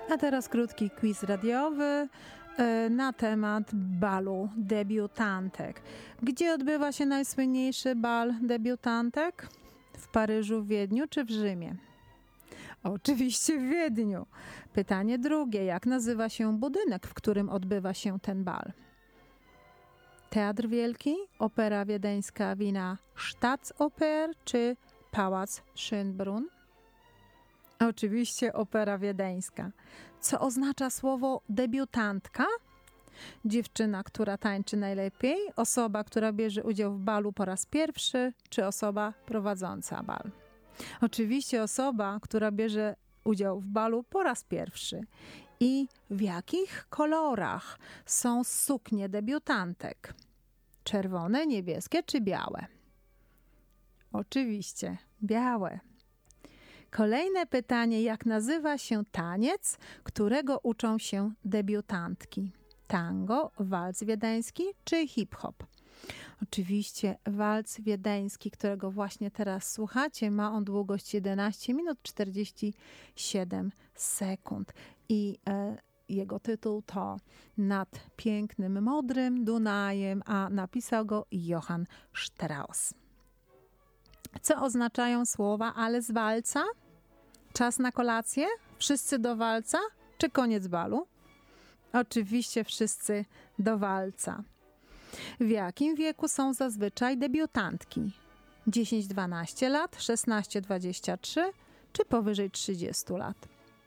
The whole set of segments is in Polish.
A teraz krótki quiz radiowy na temat balu debiutantek. Gdzie odbywa się najsłynniejszy bal debiutantek? W Paryżu, w Wiedniu czy w Rzymie? Oczywiście w Wiedniu. Pytanie drugie. Jak nazywa się budynek, w którym odbywa się ten bal? Teatr Wielki, Opera Wiedeńska Wiener Staatsoper czy Pałac Schönbrunn? Oczywiście Opera Wiedeńska. Co oznacza słowo debiutantka? Dziewczyna, która tańczy najlepiej, osoba, która bierze udział w balu po raz pierwszy, czy osoba prowadząca bal? Oczywiście osoba, która bierze udział w balu po raz pierwszy. I w jakich kolorach są suknie debiutantek? Czerwone, niebieskie czy białe? Oczywiście białe. Kolejne pytanie, jak nazywa się taniec, którego uczą się debiutantki? Tango, walc wiedeński czy hip-hop? Oczywiście walc wiedeński, którego właśnie teraz słuchacie, ma on długość 11 minut 47 sekund i jego tytuł to Nad pięknym, modrym Dunajem, a napisał go Johann Strauss. Co oznaczają słowa ale z walca? Czas na kolację? Wszyscy do walca? Czy koniec balu? Oczywiście wszyscy do walca. W jakim wieku są zazwyczaj debiutantki? 10-12 lat, 16-23 czy powyżej 30 lat?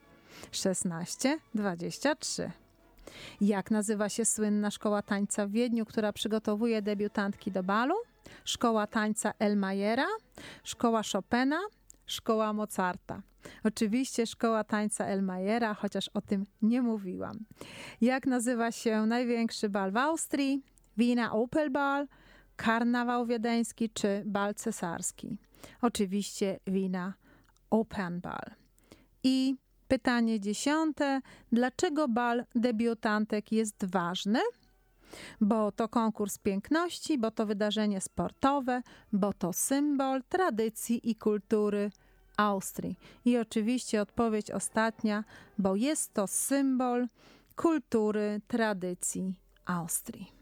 16-23. Jak nazywa się słynna szkoła tańca w Wiedniu, która przygotowuje debiutantki do balu? Szkoła tańca Elmayera, szkoła Chopina, szkoła Mozarta. Oczywiście szkoła tańca Elmayera, chociaż o tym nie mówiłam. Jak nazywa się największy bal w Austrii? Wiener Opernball, karnawał wiedeński czy bal cesarski? Oczywiście Wiener Opernball. I pytanie 10. Dlaczego bal debiutantek jest ważny? Bo to konkurs piękności, bo to wydarzenie sportowe, bo to symbol tradycji i kultury Austrii. I oczywiście odpowiedź ostatnia, bo jest to symbol kultury, tradycji Austrii.